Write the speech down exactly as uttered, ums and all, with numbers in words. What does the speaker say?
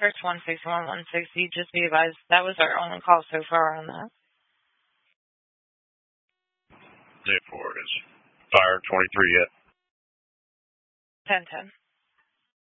First one sixty-one, one sixty, just be advised, that was our only call so far on that. zero four is fire twenty-three yet? ten ten.